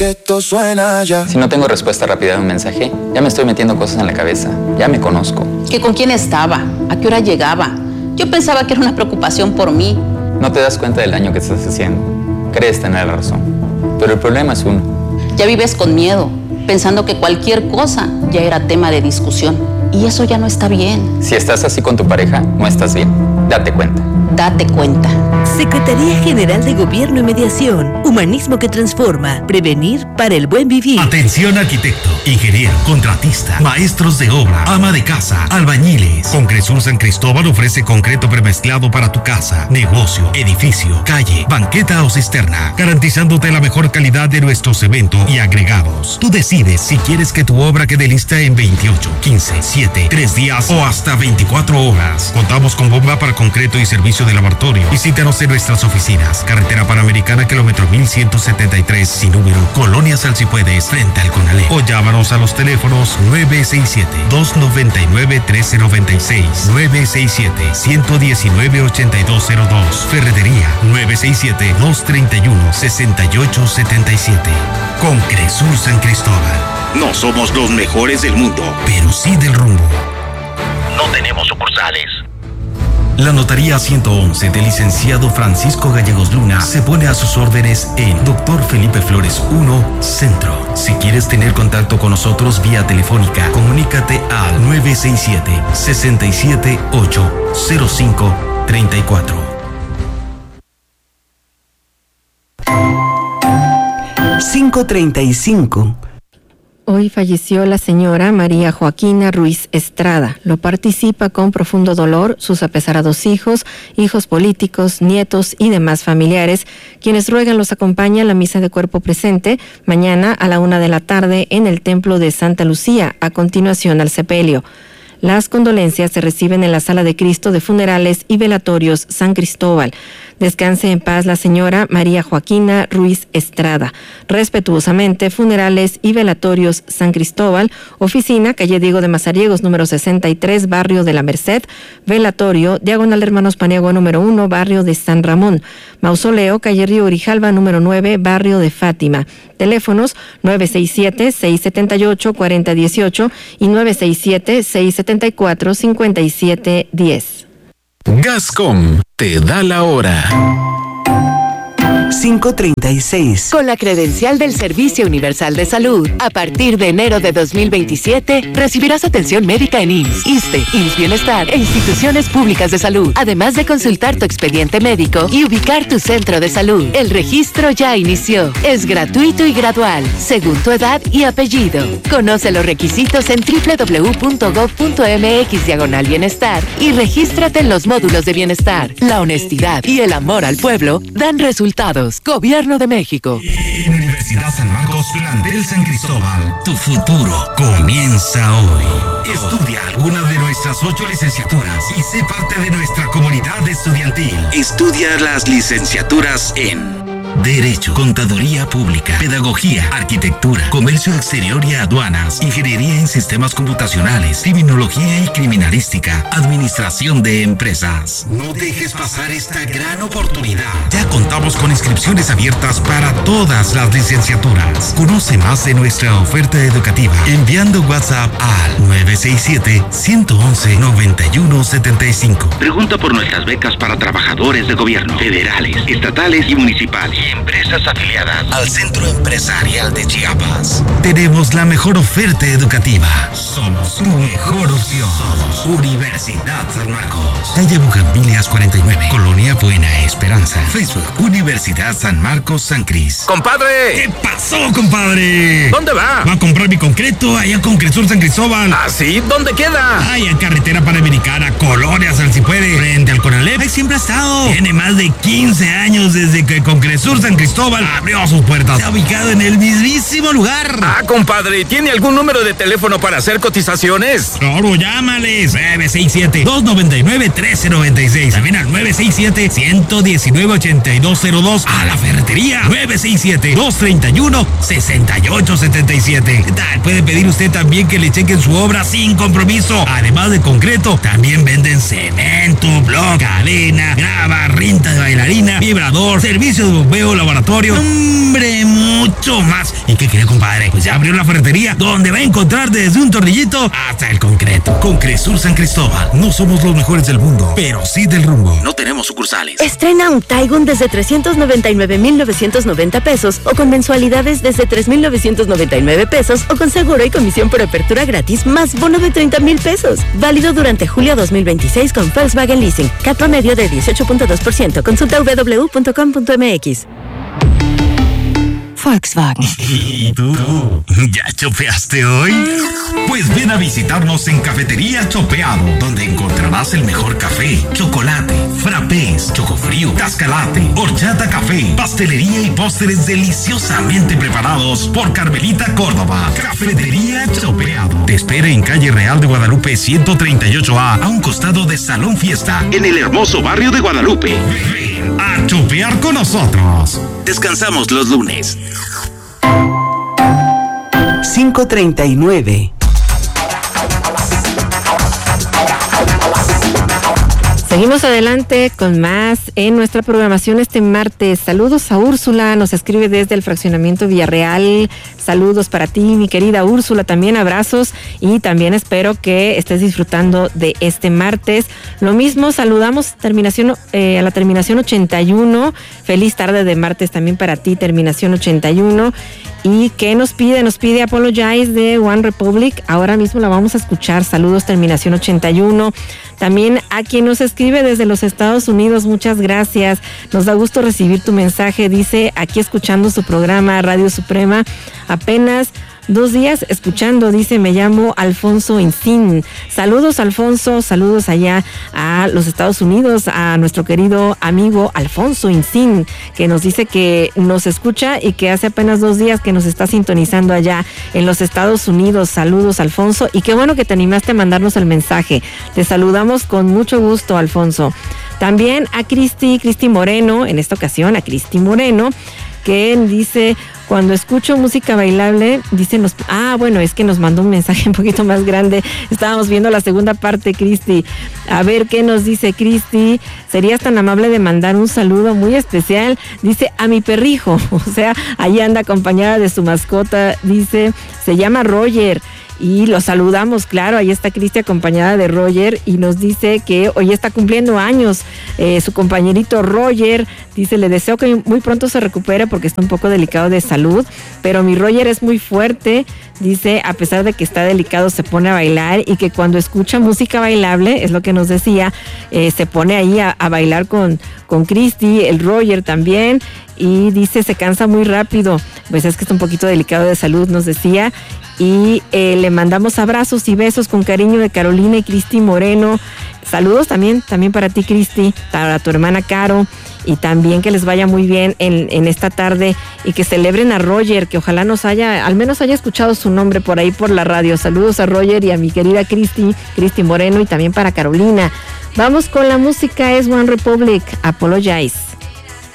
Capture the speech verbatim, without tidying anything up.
Esto suena ya. Si no tengo respuesta rápida de un mensaje, ya me estoy metiendo cosas en la cabeza. Ya me conozco. ¿Que con quién estaba? ¿A qué hora llegaba? Yo pensaba que era una preocupación por mí. No te das cuenta del daño que estás haciendo. Crees tener la razón. Pero el problema es uno. Ya vives con miedo, pensando que cualquier cosa ya era tema de discusión. Y eso ya no está bien. Si estás así con tu pareja, no estás bien. Date cuenta. Date cuenta. Secretaría General de Gobierno y Mediación. Humanismo que transforma. Prevenir para el buen vivir. Atención arquitecto, ingeniero, contratista, maestros de obra, ama de casa, albañiles. Concresur San Cristóbal ofrece concreto premezclado para tu casa, negocio, edificio, calle, banqueta o cisterna, garantizándote la mejor calidad de nuestro cemento y agregados. Tú decides si quieres que tu obra quede lista en veintiocho, quince, siete, tres días o hasta veinticuatro horas. Contamos con bomba para concreto y servicio de lavatorio. Visítanos en nuestras oficinas. Carretera Panamericana, kilómetro mil ciento setenta y tres, sin número, Colonia Salsipuedes, frente al Conalé. O llámanos a los teléfonos nueve seis siete, dos nueve nueve, uno tres nueve seis, nueve seis siete, uno uno nueve, ocho dos cero dos. Ferretería nueve seis siete, dos tres uno, seis ocho siete siete. Concresur San Cristóbal. No somos los mejores del mundo, pero sí del rumbo. No tenemos sucursales. La Notaría ciento once del licenciado Francisco Gallegos Luna se pone a sus órdenes en Doctor Felipe Flores uno, Centro. Si quieres tener contacto con nosotros vía telefónica, comunícate al nueve seis siete, seis siete ocho, cero cinco tres cuatro. cinco treinta y cinco. Hoy falleció la señora María Joaquina Ruiz Estrada. Lo participa con profundo dolor sus apesarados hijos, hijos políticos, nietos y demás familiares, quienes ruegan los acompañe a la misa de cuerpo presente mañana a la una de la tarde en el Templo de Santa Lucía, a continuación al sepelio. Las condolencias se reciben en la Sala de Cristo de Funerales y Velatorios San Cristóbal. Descanse en paz la señora María Joaquina Ruiz Estrada. Respetuosamente, Funerales y Velatorios San Cristóbal, oficina, calle Diego de Mazariegos, número sesenta y tres, barrio de la Merced, velatorio, diagonal Hermanos Paniagua, número uno, barrio de San Ramón, mausoleo, calle Río Grijalva, número nueve, barrio de Fátima. Teléfonos nueve seis siete, seis siete ocho, cuatro cero uno ocho y nueve seis siete, seis siete cuatro, cinco siete uno cero. Gascom te da la hora. cinco treinta y seis. Con la credencial del Servicio Universal de Salud, a partir de enero de dos mil veintisiete, recibirás atención médica en I M S S, ISSSTE, I M S S Bienestar e instituciones públicas de salud, además de consultar tu expediente médico y ubicar tu centro de salud. El registro ya inició. Es gratuito y gradual, según tu edad y apellido. Conoce los requisitos en doble u doble u doble u punto gov punto m x diagonal bienestar y regístrate en los módulos de bienestar. La honestidad y el amor al pueblo dan resultados. Gobierno de México. En Universidad San Marcos, plantel San Cristóbal, tu futuro comienza hoy. Estudia alguna de nuestras ocho licenciaturas y sé parte de nuestra comunidad estudiantil. Estudia las licenciaturas en Derecho, Contaduría Pública, Pedagogía, Arquitectura, Comercio Exterior y Aduanas, Ingeniería en Sistemas Computacionales, Criminología y Criminalística, Administración de Empresas. No dejes pasar esta gran oportunidad. Ya contamos con inscripciones abiertas para todas las licenciaturas. Conoce más de nuestra oferta educativa enviando WhatsApp al nueve seis siete, uno uno uno, nueve uno siete cinco. Pregunta por nuestras becas para trabajadores de gobierno, federales, estatales y municipales. Y empresas afiliadas al Centro Empresarial de Chiapas. Tenemos la mejor oferta educativa. Somos tu mejor opción. Somos Universidad San Marcos. Calle Bugambilias cuarenta y nueve, Colonia Buena Esperanza. Facebook, Universidad San Marcos San Cris. ¡Compadre! ¿Qué pasó, compadre? ¿Dónde va? Va a comprar mi concreto allá en Concresur San Cristóbal. ¿Ah, sí? ¿Dónde queda? Ay, en Carretera Panamericana, Colonia Salsipuede, frente al Conalep. Ahí siempre ha estado. Tiene más de quince años desde que Concresur San Cristóbal abrió sus puertas. Se ha ubicado en el mismísimo lugar. Ah, compadre, ¿tiene algún número de teléfono para hacer cotizaciones? Claro, llámales. nueve seis siete, dos nueve nueve, tres cero nueve seis. También al nueve seis siete, uno uno nueve, ocho dos cero dos. A la ferretería. nueve seis siete, dos tres uno, seis ocho siete siete. ¿Qué tal? Puede pedir usted también que le chequen su obra sin compromiso. Además de concreto, también venden cemento, bloc, cadena, grava, rinta de bailarina, vibrador, servicio de bombero museo, laboratorio, hombre, mucho más. ¿Y qué cree, compadre? Pues ya abrió la ferretería, donde va a encontrar desde un tornillito hasta el concreto. Con Cresur San Cristóbal, no somos los mejores del mundo, pero sí del rumbo. No tenemos sucursales. Estrena un Taigun desde trescientos noventa y nueve mil novecientos noventa pesos o con mensualidades desde tres mil novecientos noventa y nueve pesos o con seguro y comisión por apertura gratis más bono de treinta mil pesos. Válido durante julio dos mil veintiséis con Volkswagen Leasing. Cat promedio de dieciocho punto dos por ciento. Consulta doble u doble u doble u punto com punto m x. Volkswagen. ¿Y tú? ¿Ya chopeaste hoy? Pues ven a visitarnos en Cafetería Chopeado, donde encontrarás el mejor café, chocolate, frappés, chocofrío, cascalate, horchata café, pastelería y postres deliciosamente preparados por Carmelita Córdoba. Cafetería Chopeado. Te espera en calle Real de Guadalupe ciento treinta y ocho A, a un costado de Salón Fiesta, en el hermoso barrio de Guadalupe. Ven a chopear con nosotros. Descansamos los lunes. cinco treinta y nueve. Seguimos adelante con más en nuestra programación este martes. Saludos a Úrsula, nos escribe desde el fraccionamiento Villarreal. Saludos para ti, mi querida Úrsula, también abrazos y también espero que estés disfrutando de este martes. Lo mismo, saludamos terminación eh, a la terminación ochenta y uno. Feliz tarde de martes también para ti, terminación ochenta y uno. ¿Y qué nos pide? Nos pide Apologize de One Republic. Ahora mismo la vamos a escuchar. Saludos, terminación ochenta y uno. También a quien nos escribe desde los Estados Unidos, muchas gracias. Nos da gusto recibir tu mensaje. Dice, aquí escuchando su programa Radio Suprema, apenas dos días escuchando, dice, me llamo Alfonso Incín. Saludos, Alfonso, saludos allá a los Estados Unidos, a nuestro querido amigo Alfonso Incín, que nos dice que nos escucha y que hace apenas dos días que nos está sintonizando allá en los Estados Unidos. Saludos, Alfonso, y qué bueno que te animaste a mandarnos el mensaje. Te saludamos con mucho gusto, Alfonso. También a Cristi, Cristi Moreno, en esta ocasión a Cristi Moreno, que dice, cuando escucho música bailable, dice, nos, ah, bueno, es que nos mandó un mensaje un poquito más grande. Estábamos viendo la segunda parte, Cristi. A ver qué nos dice Cristi. Serías tan amable de mandar un saludo muy especial, dice, a mi perrijo. O sea, ahí anda acompañada de su mascota, dice, se llama Roger. Y lo saludamos, claro, ahí está Cristi acompañada de Roger y nos dice que hoy está cumpliendo años eh, su compañerito Roger. Dice, le deseo que muy pronto se recupere porque está un poco delicado de salud, pero mi Roger es muy fuerte. Dice, a pesar de que está delicado, se pone a bailar y que cuando escucha música bailable, es lo que nos decía, eh, se pone ahí a, a bailar con, con Cristi, el Roger también. Y dice, se cansa muy rápido, pues es que está un poquito delicado de salud, nos decía. Y eh, le mandamos abrazos y besos con cariño de Carolina y Cristi Moreno. Saludos también, también para ti, Cristi, para tu hermana Caro, y también que les vaya muy bien en, en esta tarde y que celebren a Roger, que ojalá nos haya, al menos haya escuchado su nombre por ahí por la radio. Saludos a Roger y a mi querida Cristi, Cristi Moreno, y también para Carolina. Vamos con la música, es One Republic, Apologize.